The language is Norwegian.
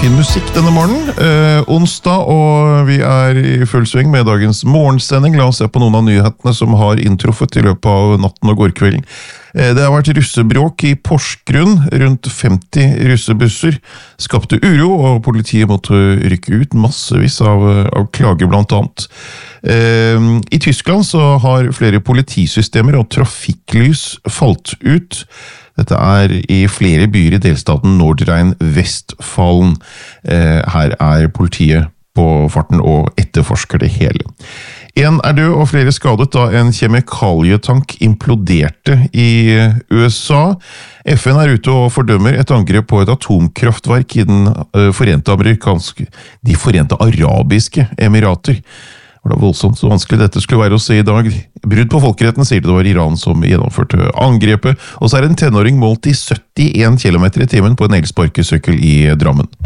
fin musikk denne morgenen. Onsdag, og vi I full sving med dagens morgensending. La oss se på noen av nyhetene som har inntruffet I løpet av natten og gårkvelden. Det har vært russebråk I Porsgrunn. Rundt 50 russebusser skapte uro, og politiet måtte rykke ut massevis av klager blant annet. I Tyskland så har flere politisystemer og trafikklys falt ut. Dette I flere byer I delstaten Nordrhein-Westfalen. Her politiet på farten og etterforsker det hele. En død og flere skadet da en kjemikalietank imploderte I USA. FN ute og fordømmer et angrep på et atomkraftverk I de forente arabiske emirater. Det var voldsomt så vanskelig dette skulle være å se I dag. Brudd på folkeretten sier det var Iran som gjennomførte angrepet, og så det en tenåring målt I 71 km I timen på en elsparkesykkel I Drammen.